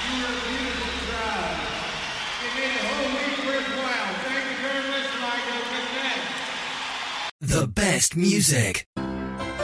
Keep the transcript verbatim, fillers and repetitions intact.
You're a beautiful crowd. It made the whole week worthwhile. Thank you very much, Lido. Good night. The best music.